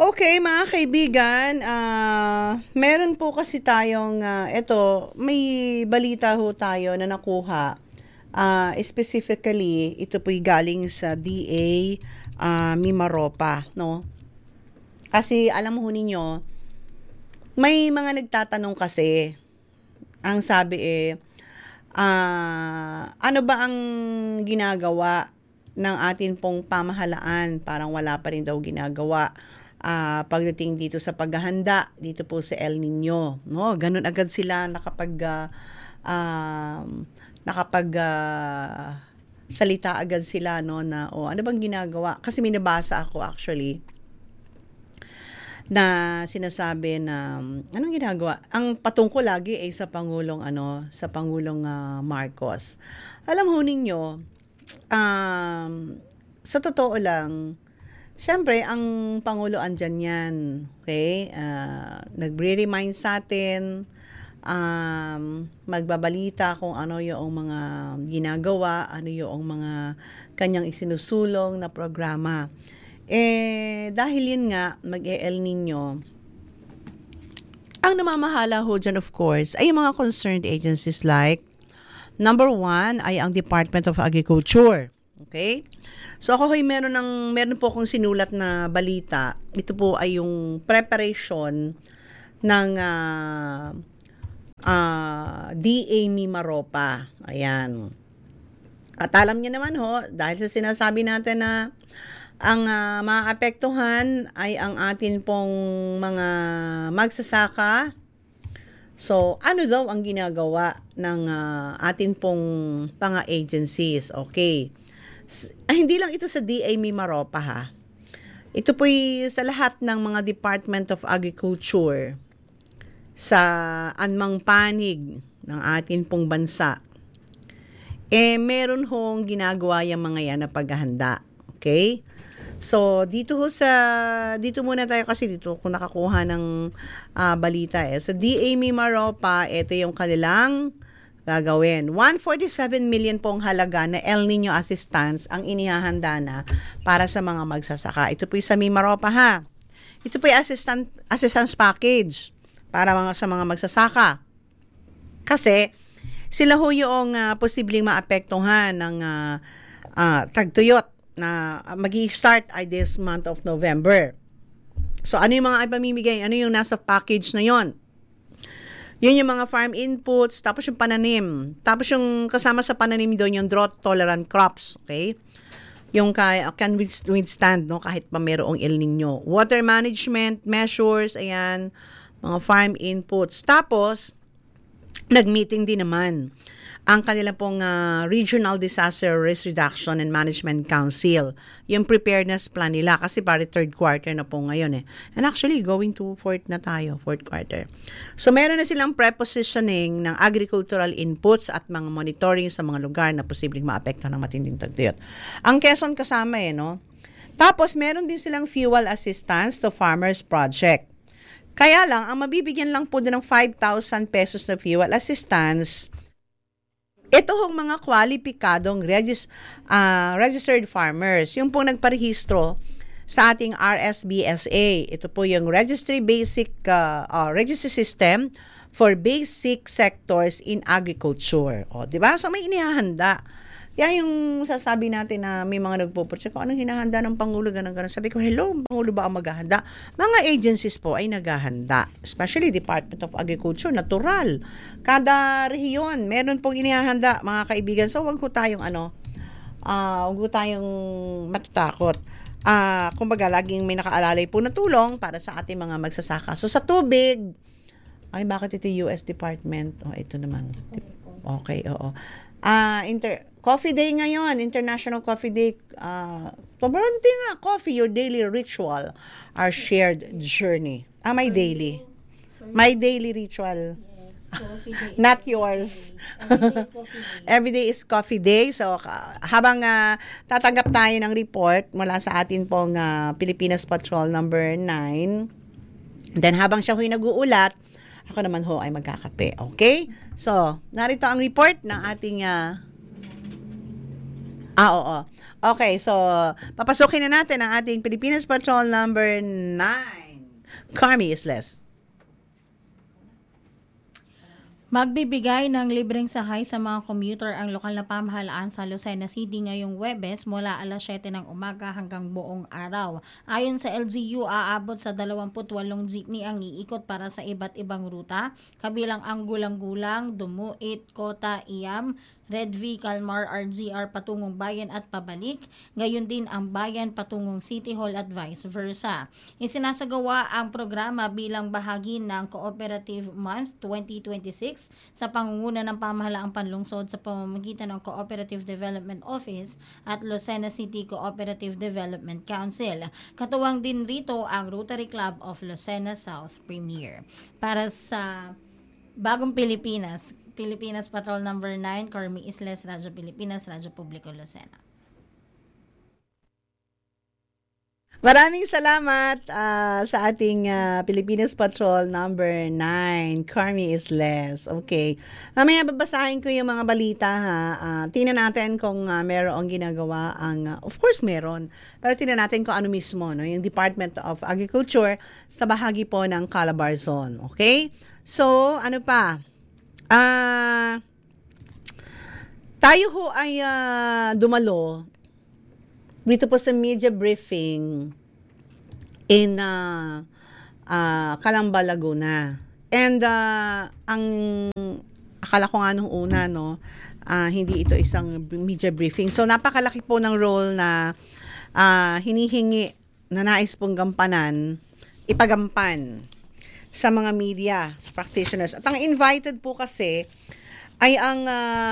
Okay, mga kaibigan, meron po kasi tayong, may balita ho tayo na nakuha. Specifically, ito po'y galing sa DA Mimaropa, no? Kasi alam ho ninyo, may mga nagtatanong kasi, ang sabi ano ba ang ginagawa ng atin pong pamahalaan? Parang wala pa rin daw ginagawa pagdating dito sa paghahanda dito po sa El Nino, no? Ganun agad sila salita agad sila, no, na ano bang ginagawa? Kasi may nabasa ako actually na sinasabi na anong ginagawa? Ang patungkol lagi ay sa Pangulong Marcos. Alam ho ninyo, sa totoo lang, siyempre, ang Pangulo andyan yan. Okay? Nagre-remind sa atin, magbabalita kung ano yung mga ginagawa, ano yung mga kanyang isinusulong na programa. Dahil yun nga, mag-El Nino, ang namamahala ho dyan, of course, ay yung mga concerned agencies like, number 1 ay ang Department of Agriculture. Okay? So ako meron po akong sinulat na balita. Ito po ay yung preparation ng DA Mimaropa. Ayan. At alam niyo naman ho, dahil sa sinasabi natin na ang maapektuhan ay ang atin pong mga magsasaka. So, ano daw ang ginagawa ng atin pong mga agencies? Okay. Hindi lang ito sa DA Mimaropa ha. Ito po'y sa lahat ng mga Department of Agriculture sa anumang panig ng atin pong bansa. Meron hong ginagawa yung mga yan na paghahanda. Okay? So, dito muna tayo kasi dito kung nakakuha ng balita Sa DA Mimaropa, ito yung kanilang gagawin. 147 million pong halaga na El Nino assistance ang inihahanda na para sa mga magsasaka. Ito po sa Mimaropa ha. Ito po yung assistance package para sa mga magsasaka. Kasi sila ho yung posibleng maapektuhan ng tagtuyot na mag-i-start ay this month of November. So ano yung mga ipamimigay? Ano yung nasa package na yon? Yun yung mga farm inputs, tapos yung pananim. Tapos yung kasama sa pananim doon yung drought-tolerant crops, okay? Yung can withstand, no, kahit pa mayroong El Nino. Water management measures, ayan, mga farm inputs. Tapos, nag-meeting din naman ang kanilang pong Regional Disaster Risk Reduction and Management Council. Yung preparedness plan nila kasi para third quarter na po ngayon And actually, going to fourth quarter. So, meron na silang prepositioning ng agricultural inputs at mga monitoring sa mga lugar na posibleng maapekto ng matinding tagtuyot. Ang Quezon kasama no? Tapos, meron din silang fuel assistance to farmers project. Kaya lang, ang mabibigyan lang po din ng 5,000 pesos na fuel assistance, ito hong mga kwalipikadong registered farmers, yung pong nagparehistro sa ating RSBSA. Ito po yung Registry System for Basic Sectors in Agriculture. Di ba? So may inihahanda. Yan yung sasabi natin na may mga nagpo-project ko, anong hinahanda ng Pangulo, ganun. Sabi ko, hello, Pangulo ba ang maghahanda? Mga agencies po ay naghahanda. Especially Department of Agriculture, natural. Kada rehiyon, meron pong inihahanda, mga kaibigan. So, wag ko tayong matatakot. Kumbaga, laging may nakaalalay po na tulong para sa ating mga magsasaka. So, sa tubig, ay, bakit ito US Department? Ito naman. Okay, oo. Coffee Day ngayon, International Coffee Day. Coffee, your daily ritual, our shared journey. My daily. My daily ritual. Coffee day. Not yours. Every day is coffee day. So, habang tatanggap tayo ng report mula sa atin pong Pilipinas Patrol number 9, then habang siya ho'y nag-uulat, ako naman ho ay magkakape. Okay? So, narito ang report ng ating oo. Okay, so papasukin na natin ang ating Pilipinas Patrol number 9. Carmi Isles. Magbibigay ng libreng sakay sa mga commuter ang lokal na pamahalaan sa Lucena City ngayong Huwebes mula alas 7 ng umaga hanggang buong araw. Ayon sa LGU, aabot sa 28 jeepney ang iikot para sa iba't ibang ruta, kabilang ang Gulang-Gulang, Dumuit, Kota, Iam, Red V, Calmar, RGR patungong bayan at pabalik, gayon din ang bayan patungong City Hall at vice versa. Isinasagawa ang programa bilang bahagi ng Cooperative Month 2026 sa pangunguna ng pamahalaang panlungsod sa pamamagitan ng Cooperative Development Office at Lucena City Cooperative Development Council. Katuwang din rito ang Rotary Club of Lucena South Premier. Para sa Bagong Pilipinas Patrol number 9, Carmi Isles, Radyo Pilipinas, Radyo Publiko Lucena. Maraming salamat sa ating Pilipinas Patrol number 9, Carmi Isles. Okay. Mamaya babasahin ko yung mga balita ha. Tingnan natin kung merong ginagawa ang, of course meron, pero tingnan natin kung ano mismo, no? Yung Department of Agriculture sa bahagi po ng Calabarzon. Okay? So, ano pa? Tayo ho ay dumalo dito po sa media briefing in Calamba, Laguna. And ang akala ko nga nung una, no, hindi ito isang media briefing. So napakalaki po ng role na hinihingi na nais pong ipagampan sa mga media practitioners. At ang invited po kasi ay ang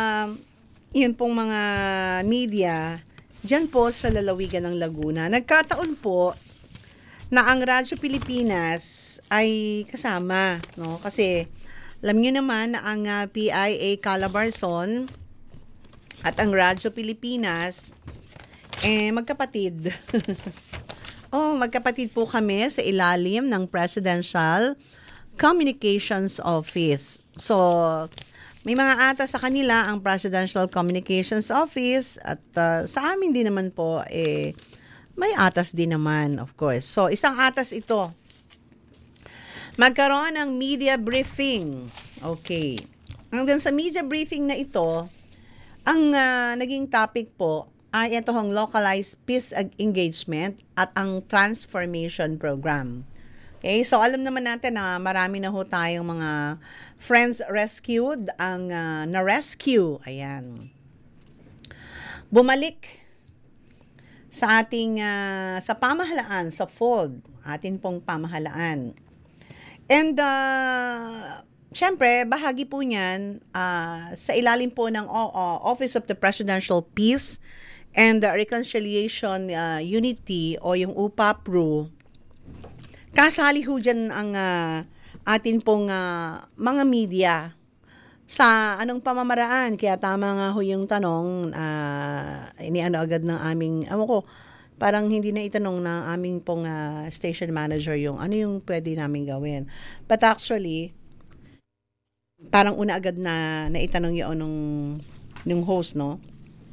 yun pong mga media dyan po sa lalawigan ng Laguna. Nagkataon po na ang Radyo Pilipinas ay kasama, no? Kasi alam niyo naman na ang PIA Calabarzon at ang Radyo Pilipinas magkapatid. Magkapatid po kami sa ilalim ng Presidential Communications Office. So, may mga atas sa kanila ang Presidential Communications Office at sa amin din naman po may atas din naman, of course. So, isang atas ito. Magkaroon ng media briefing. Okay. Hanggang sa media briefing na ito, ang naging topic po ay itong localized peace engagement at ang transformation program. Okay, so alam naman natin na marami na ho tayong mga friends rescued, ang na-rescue, ayan. Bumalik sa ating, sa pamahalaan, sa fold, atin pong pamahalaan. And, syempre, bahagi po niyan sa ilalim po ng Office of the Presidential Peace and Reconciliation Unity o yung UPAPRU. Kasali ho dyan ang atin pong mga media sa anong pamamaraan. Kaya tama nga ho yung tanong, iniano agad ng aming, parang hindi na itanong ng aming pong station manager yung ano yung pwede namin gawin. But actually, parang una agad na itanong yun nung host, no?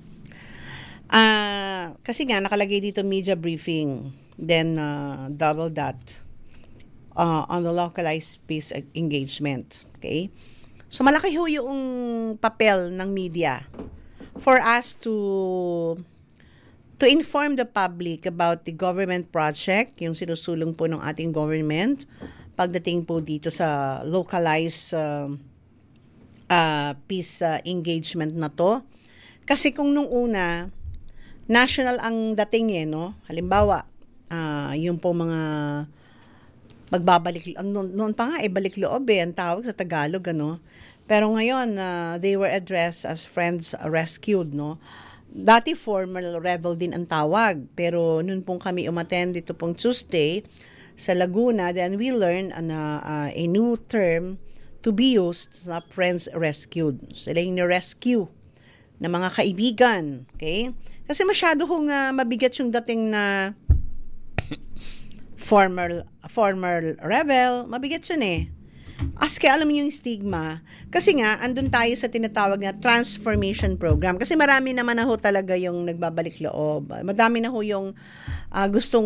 Kasi nga, nakalagay dito media briefing, then double that. On the localized peace engagement. Okay? So, malaki ho yung papel ng media for us to inform the public about the government project, yung sinusulong po ng ating government, pagdating po dito sa localized peace engagement na to. Kasi kung nung una, national ang dating no? Halimbawa, yung po mga magbabalik, noon pa nga, balik loob ang tawag sa Tagalog, ano. Pero ngayon, they were addressed as friends rescued, no. Dati formal rebel din ang tawag, pero noon pong kami umattend dito pong Tuesday sa Laguna, then we learned a new term to be used na friends rescued. Sila yung rescue na mga kaibigan, okay? Kasi masyado hong mabigat yung dating na former rebel, mabigat yun Kaya alam mo yung stigma, kasi nga, andun tayo sa tinatawag na transformation program. Kasi marami naman na ho talaga yung nagbabalik loob. Madami na ho yung gustong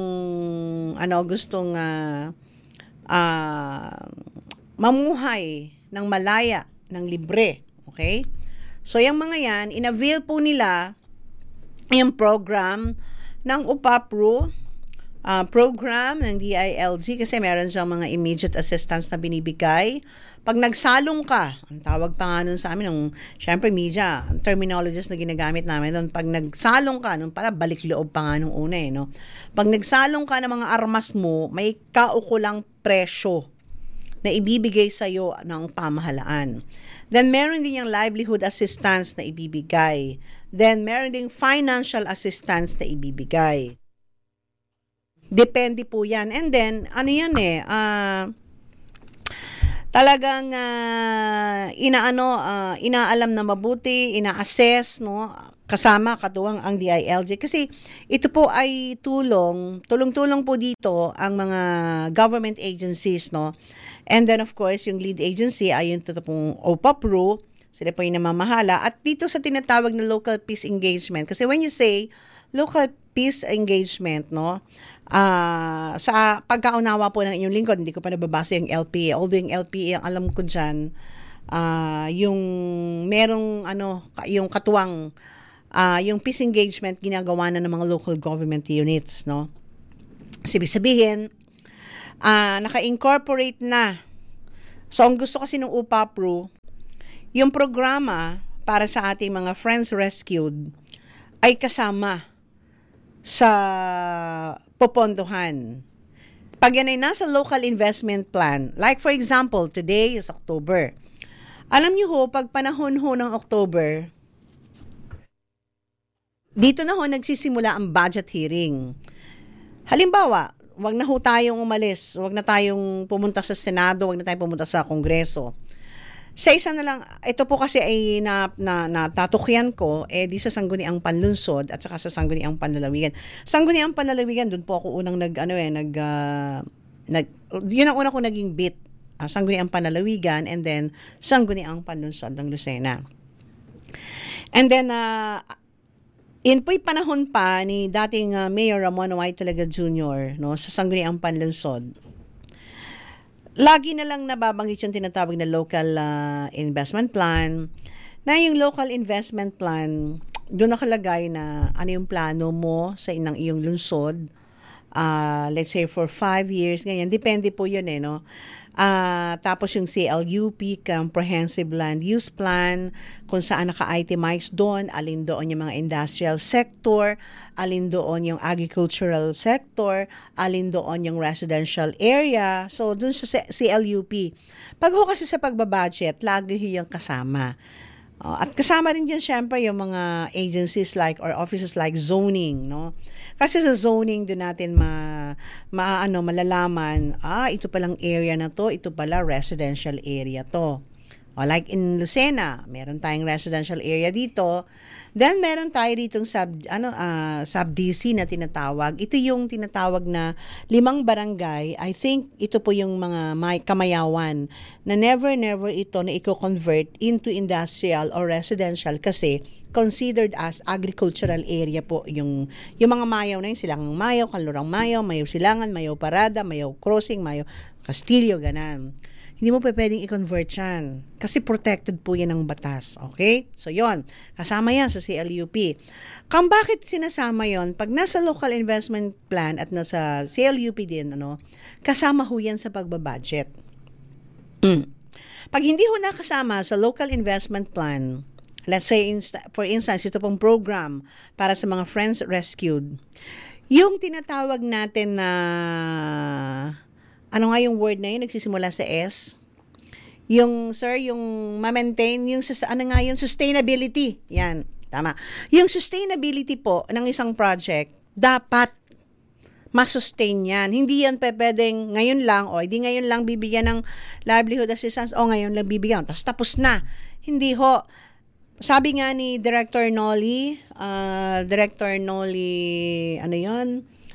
mamuhay ng malaya, ng libre. Okay? So, yung mga yan, in-avail po nila yung program ng UPAPRO, program ng DILG kasi meron siyang mga immediate assistance na binibigay. Pag nagsalong ka, ang tawag pa nga nun sa amin, syempre media, terminologies na ginagamit namin doon, pag nagsalong ka, nung para balik loob pa nga nung una no? Pag nagsalong ka ng mga armas mo, may kaukulang presyo na ibibigay sa'yo ng pamahalaan. Then, meron din yung livelihood assistance na ibibigay. Then, meron din financial assistance na ibibigay. Depende po yan. And then, talagang inaalam na mabuti, ina-assess, no? Kasama katuwang ang DILG. Kasi ito po ay tulong-tulong po dito ang mga government agencies, no? And then, of course, yung lead agency ay yung pong OPAPRO, sila po yung namamahala. At dito sa tinatawag na local peace engagement, kasi when you say local peace engagement, no, sa pagkaunawa po ng inyong lingkod, hindi ko pa nababasa yung LPA. Although yung LPA, ang alam ko dyan, yung merong, yung katuwang, yung peace engagement, ginagawa na ng mga local government units, no? So, ibig sabihin, naka-incorporate na. So, ang gusto kasi ng UPAPRO, yung programa para sa ating mga friends rescued ay kasama sa popondohan. Pag yan ay nasa local investment plan, like for example, today is October. Alam niyo ho, pag panahon ho ng October, dito na ho nagsisimula ang budget hearing. Halimbawa, wag na ho tayong umalis, wag na tayong pumunta sa Senado, wag na tayong pumunta sa Kongreso. Sa isa na lang, ito po kasi ay natatukyan ko, di sa Sangguniang Panlunsod at saka sa Sangguniang Panlalawigan. Sangguniang Panlalawigan, doon po ako unang yun ang una ko naging bit. Sangguniang Panlalawigan and then Sangguniang Panlunsod ng Lucena. And then, in po'y panahon pa ni dating Mayor Ramon Y. Talaga Jr., no, sa Sangguniang Panlunsod, lagi na lang nababanggit yung tinatawag na local investment plan, na yung local investment plan, doon nakalagay na ano yung plano mo sa iyong lungsod, let's say for 5 years, ganyan, depende po yun no. Tapos yung CLUP, Comprehensive Land Use Plan, kung saan naka-itemize doon, alin doon yung mga industrial sector, alin doon yung agricultural sector, alin doon yung residential area. So, doon sa CLUP. Pag ho kasi sa pagbabudget, lagi yung kasama. At kasama rin dyan syempre yung mga agencies like or offices like zoning, no? Kasi sa zoning doon natin malalaman, ito palang area na to, ito pala residential area to. Like in Lucena, meron tayong residential area dito. Then meron tayo ditong sub-DC na tinatawag. Ito yung tinatawag na 5 barangay. I think ito po yung mga kamayawan na never ito na i-convert into industrial or residential kasi considered as agricultural area po yung mga mayaw na yun. Silangang Mayaw, Kanlurang Mayaw, Mayaw Silangan, Mayaw Parada, Mayaw Crossing, Mayaw Castillo, ganan. Hindi mo pwedeng i-convert yan. Kasi protected po yan ng batas. Okay? So, yon. Kasama yan sa CLUP. Bakit sinasama yon? Pag nasa local investment plan at nasa CLUP din, kasama ho yan sa pagbabudget. Pag hindi ho nakasama sa local investment plan, let's say, for instance, ito pong program para sa mga friends rescued, yung tinatawag natin na ano nga yung word na yun? Nagsisimula sa S. Yung ma-maintain, yung sustainability. Yan, tama. Yung sustainability po ng isang project, dapat ma-sustain yan. Hindi yan pwedeng ngayon lang, hindi ngayon lang bibigyan ng livelihood assistance, ngayon lang bibigyan. Tapos na. Hindi ho. Sabi nga ni Director Noli, ano yun?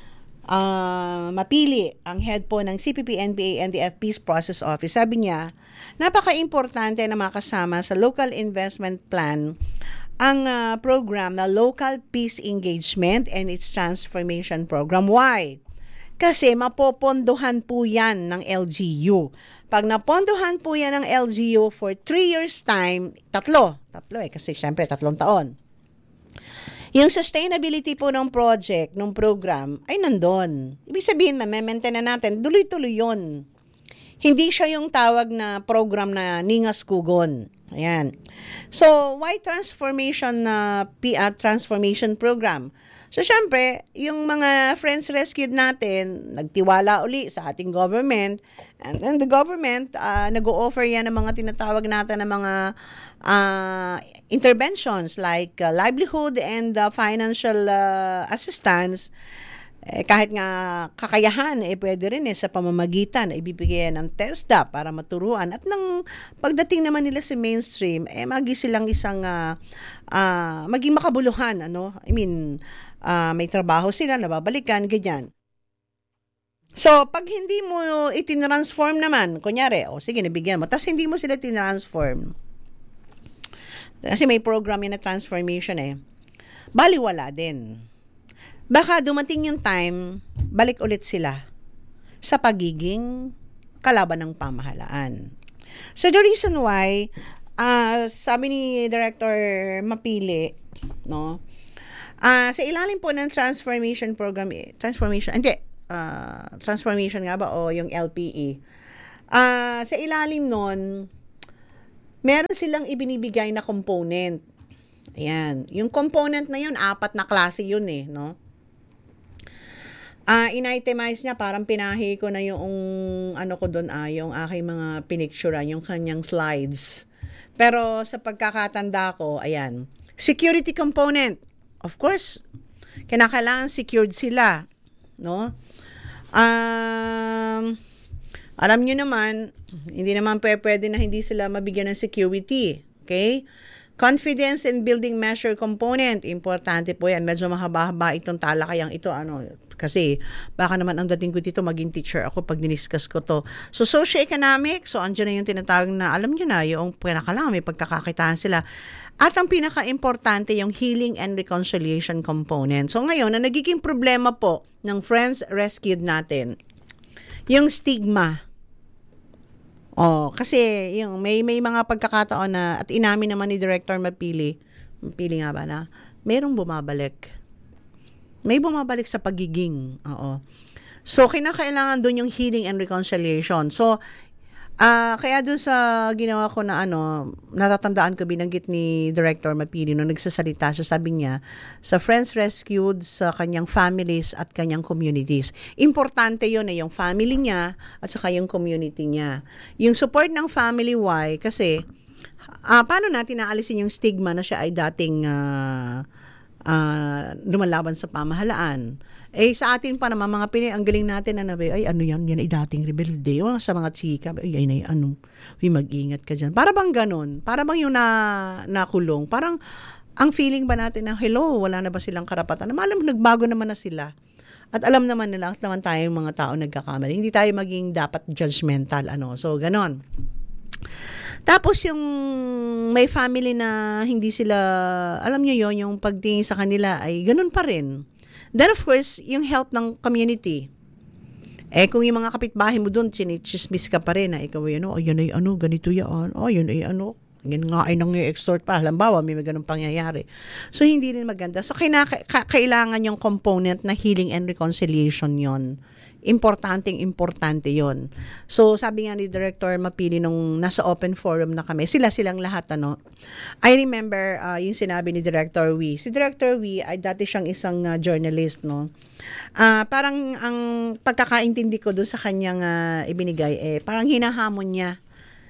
Mapili, ang head po ng CPP, NPA, NDF Peace Process Office. Sabi niya, napaka-importante na makasama sa local investment plan ang program na Local Peace Engagement and its Transformation Program. Why? Kasi mapopondohan po yan ng LGU. Pag napondohan po yan ng LGU for 3 years time, tatlo kasi syempre 3 taon. Yung sustainability po ng project, ng program, ay nandun. Ibig sabihin, ma-maintain na natin, tuloy-tuloy yun. Hindi siya yung tawag na program na ningas kugon. Ayan. So, why transformation transformation program? So, syempre, yung mga friends rescued natin, nagtiwala uli sa ating government, and then the government, nag-o-offer yan ng mga tinatawag natin ng mga interventions like livelihood and financial assistance. Kahit nga kakayahan, pwede rin sa pamamagitan, ibibigay ng TESDA para maturuan. At nang pagdating naman nila sa mainstream, magi silang isang, maging makabuluhan, may trabaho sila, nababalikan, ganyan. So, pag hindi mo itinransform naman, kunyari, sige, nabigyan mo, tapos hindi mo sila tinransform, kasi may program yun na transformation baliwala din. Baka dumating yung time, balik ulit sila sa pagiging kalaban ng pamahalaan. So the reason why, sabi ni Director Mapili, sa ilalim po ng transformation program, transformation nga ba o yung LPE, sa ilalim nun, meron silang ibinibigay na component. Ayan. Yung component na yun, 4 na klase yun in-itemize niya, parang pinahi ko na yung yung aking mga pinicturean, yung kanyang slides. Pero sa pagkakatanda ko, ayan, security component. Of course, kinakailangan secured sila, alam nyo naman, hindi naman pwede na hindi sila mabigyan ng security. Okay? Confidence in building measure component. Importante po yan. Medyo mahaba-haba itong talakayang ito. Kasi baka naman ang dating ko dito maging teacher ako pag diniscuss ko to. So, socio-economic. So, andyan na yung tinatawag na, alam nyo na, yung pinakalang may pagkakakitaan sila. At ang pinaka-importante, yung healing and reconciliation component. So, ngayon, na nagiging problema po ng friends rescued natin, yung stigma. Kasi yung may mga pagkakataon na, at inamin naman ni Director Mapili nga ba na, merong bumabalik. May bumabalik sa pagiging. So, kinakailangan doon yung healing and reconciliation. So, kaya doon sa ginawa ko na natatandaan ko, binanggit ni Director Mapili nung nagsasalita siya, sabi niya, sa friends rescued, sa kanyang families at kanyang communities. Importante yun yung family niya at saka yung community niya. Yung support ng family, why? Kasi, paano natin naalisin yung stigma na siya ay dating lumalaban sa pamahalaan? Sa atin pa naman, mga Pinay, ang galing natin na yan ay dating rebelde. Sa mga chika, mag-ingat ka dyan. Para bang ganun? Para bang yung nakulong? Parang, ang feeling ba natin na, hello, wala na ba silang karapatan? Alam mo, nagbago naman na sila. At alam naman nila, at naman tayong mga tao nagkakamali. Hindi tayo maging dapat judgmental. So, ganon. Tapos yung may family na hindi sila, alam nyo yon, yung pagtingin sa kanila ay ganun pa rin. Then of course, yung help ng community. Kung yung mga kapitbahay mo doon, sinichismis ka pa rin na ikaw yan ay ganito yan. Yun ay yan nga ay nang-extort pa. Halimbawa, may ganun pangyayari. So, hindi rin maganda. So, kailangan yung component na healing and reconciliation yon. Importante yon. So, sabi nga ni Director Mapili nung nasa open forum na kami, silang lahat, I remember yung sinabi ni Director Wee. Si Director Wee ay dati siyang isang journalist, parang ang pagkakaintindi ko doon sa kanyang ibinigay, parang hinahamon niya.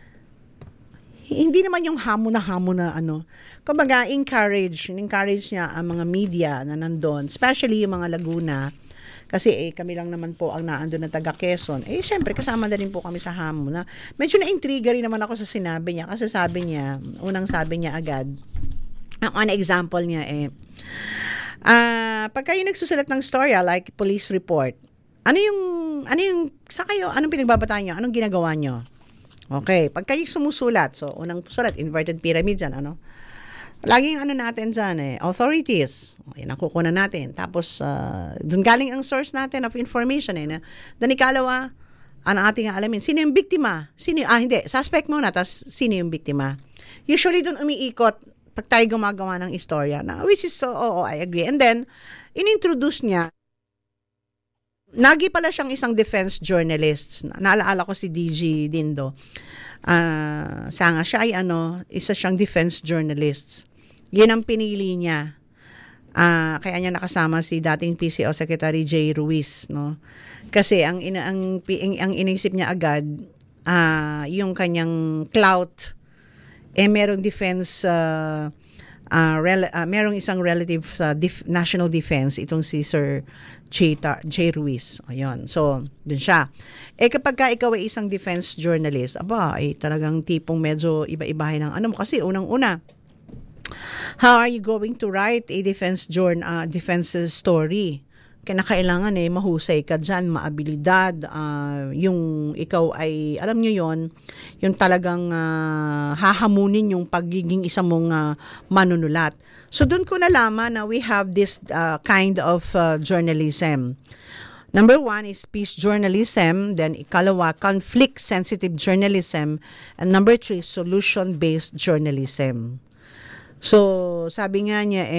Hindi naman yung hamon na kumbaga, encourage niya ang mga media na nandun, especially yung mga Laguna. Kasi kami lang naman po ang naandun na taga Quezon. Syempre, kasama na rin po kami sa hamon. Medyo na-intriga rin naman ako sa sinabi niya. Kasi unang sabi niya agad, ang example niya pagka yung nagsusulat ng storya, like police report, sa kayo, anong pinagbabataan nyo? Anong ginagawa nyo? Okay, pag kayo sumusulat, so unang sulat, inverted pyramid dyan, laging natin dyan authorities. Yan ang kukunan natin. Tapos, dun galing ang source natin of information then ikalawa, ano ating alamin? Sino yung biktima? Suspect muna, tapos sino yung biktima? Usually dun umiikot pag tayo gumagawa ng istorya which is, I agree. And then, inintroduce niya, nagi pala siyang isang defense journalist. Naalaala ko si DG Dindo. Siya ay isa siyang defense journalist. Yan ang pinili niya. Kaya niya nakasama si dating PCO Secretary Jay Ruiz, no? Kasi ang inisip niya agad, yung kanyang clout, merong defense, merong isang relative sa national defense, itong si Sir Jay Ruiz. Ayun. So, dun siya. Kapag ka ikaw ay isang defense journalist, talagang tipong medyo iba-ibahin ng kasi unang-una, how are you going to write a defense story? Kailangan mahusay ka dyan, maabilidad, yung ikaw ay, alam nyo yon, yung talagang hahamunin yung pagiging isang mong manunulat. So, doon ko nalaman na we have this kind of journalism. Number 1 is peace journalism, then ikalawa, conflict-sensitive journalism, and number 3, solution-based journalism. So, sabi nga niya,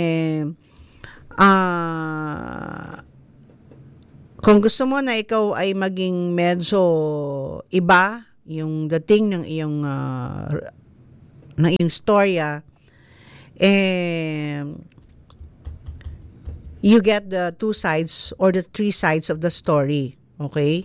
kung gusto mo na ikaw ay maging medyo iba yung dating ng iyong storya, you get the 2 sides or the 3 sides of the story. Okay?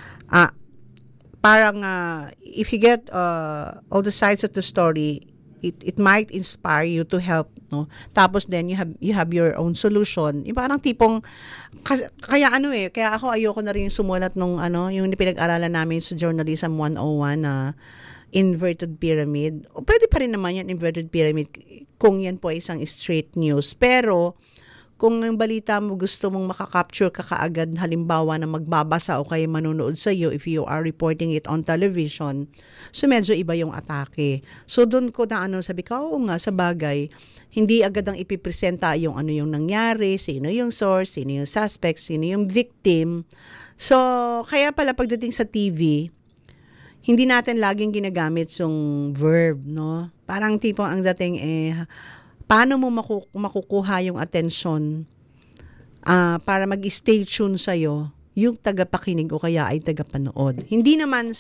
Parang if you get all the sides of the story, it might inspire you to help, no? Tapos then you have your own solution. Yung parang tipong kaya ako ayoko na rin sumulat nung yung pinag-aralan namin sa Journalism 101 na inverted pyramid. O pwede pa rin naman yan inverted pyramid kung yan po ay isang straight news. Pero kung yung balita mo gusto mong makakapture ka kaagad, halimbawa na magbabasa o kaya manonood sa iyo if you are reporting it on television, so medyo iba yung atake. So doon ko na sabi ko, oo nga, sa bagay, hindi agad ang ipipresenta yung yung nangyari, sino yung source, sino yung suspect, sino yung victim. So, kaya pala pagdating sa TV, hindi natin laging ginagamit yung verb, no? Parang tipong ang dating paano mo makukuha yung attention para mag-stay tuned sa'yo yung tagapakinig o kaya ay tagapanood. Hindi naman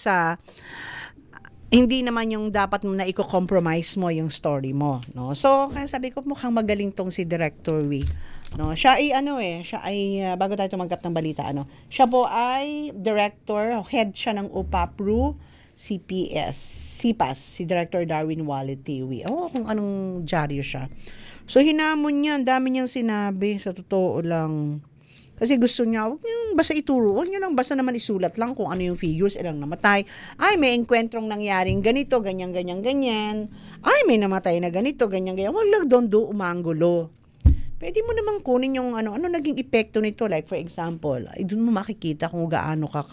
yung dapat mo na i-compromise mo yung story mo, no? So, kaya sabi ko mukhang magaling tong si Director Wee, no? Siya ay bago tayo tumanggap ng balita, siya po ay director, head siya ng UPAPRU CPAS, si Director Darwin Wallet Tiwi. Kung anong dyaryo siya. So, hinamon niya, ang dami niyang sinabi, sa totoo lang. Kasi gusto niya, huwag niyong basta ituro, huwag niyo lang basta naman isulat lang kung ano yung figures, ilang namatay. Ay, may engkwentrong nangyaring ganito, ganyan. Ay, may namatay na ganito, ganyan. Huwag lang doon umanggulo. Pwede mo namang kunin yung ano naging epekto nito. Like, for example, doon mo makikita kung gaano ka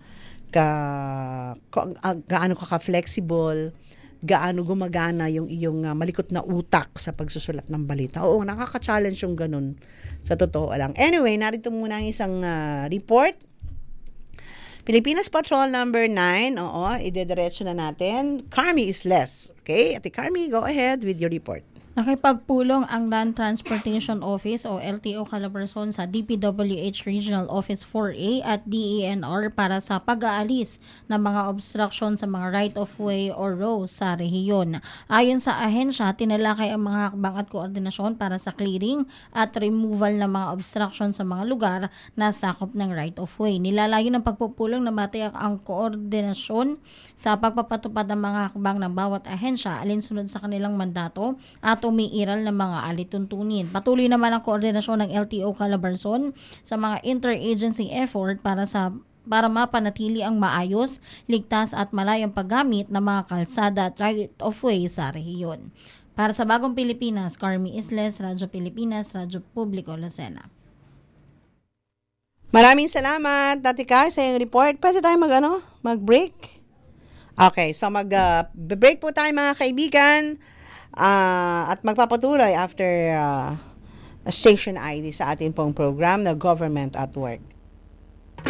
flexible, gaano gumagana yung iyong malikot na utak sa pagsusulat ng balita. Oo, nakaka-challenge yung ganun. Sa totoo lang. Anyway, narito muna ang isang report. Pilipinas Patrol number 9. Idediretso na natin. Carmi is less. Okay? Ate Carmi, go ahead with your report. Nakipagpulong ang Land Transportation Office o LTO Calabarzon sa DPWH Regional Office 4A at DENR para sa pag-aalis ng mga obstruction sa mga right-of-way o roads sa rehiyon. Ayon sa ahensya, tinalakay ang mga hakbang at koordinasyon para sa clearing at removal ng mga obstruction sa mga lugar na sakop ng right-of-way. Nilalayo ng pagpupulong na matiyak ang koordinasyon sa pagpapatupad ng mga hakbang ng bawat ahensya alinsunod sa kanilang mandato at umiiral ng mga alituntunin. Patuloy naman ang koordinasyon ng LTO Calabarzon sa mga interagency effort para mapanatili ang maayos, ligtas at malayang paggamit ng mga kalsada at right-of-way sa rehiyon. Para sa Bagong Pilipinas, Carmi Isles, Radyo Pilipinas, Radyo Publiko, Lucena. Maraming salamat, Dati Kai, sa iyong report. Pwede tayo mag-break? Okay, so mag-break po tayo mga kaibigan at magpapatuloy after station ID sa ating pong program na Government at Work.